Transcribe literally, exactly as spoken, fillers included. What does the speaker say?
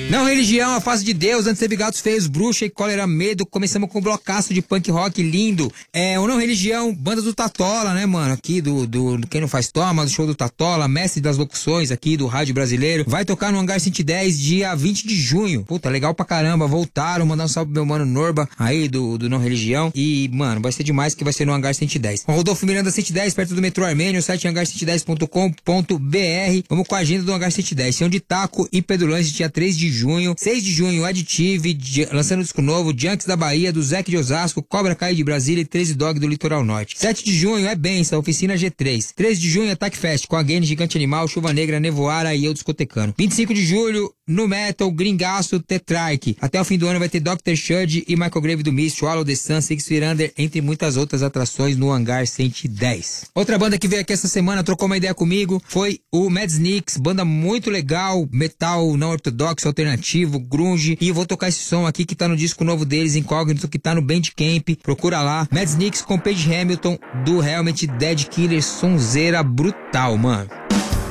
Não religião, a face de Deus, antes teve Gatos Feios, Bruxa e Cólera Medo. Começamos com um blocaço de punk rock lindo. É, o Não Religião, banda do Tatola, né, mano? Aqui do, do, do Quem Não Faz Toma, do show do Tatola, mestre das locuções aqui do rádio brasileiro. Vai tocar no Hangar cento e dez, dia vinte de junho. Puta, legal pra caramba. Voltaram, mandar um salve pro meu mano Norba, aí do, do Não Religião. E, mano, vai ser demais que vai ser no Hangar cento e dez. Com Rodolfo Miranda cento e dez, perto do metrô Armênio, o site hangar cento e dez ponto com ponto b r. Vamos com a agenda do Hangar cento e dez. São de Taco e Pedulante, dia três de junho. seis de junho, Additive, lançando disco novo, Junks da Bahia, do Zeke de Osasco, Cobra Kai de Brasília e treze Dog do Litoral Norte. sete de junho é Benção, Oficina G três. treze de junho, Attack Fest, com a Gane, Gigante Animal, Chuva Negra, Nevoara e eu discotecando. vinte e cinco de julho, No Metal, Gringaço, Tetrarch. Até o fim do ano vai ter doutor Shud e Michael Grave do Mist, Swallow the Sun, Six Feet Under, entre muitas outras atrações no Hangar cento e dez. Outra banda que veio aqui essa semana, trocou uma ideia comigo, foi o Mad Sneaks, banda muito legal, metal não ortodoxo, alternativo, grunge, e eu vou tocar esse som aqui que tá no disco novo deles, Incógnito, que tá no Bandcamp, procura lá. Mad Sneaks com Paige Hamilton, do Helmet, Dead Killer, sonzeira brutal, mano.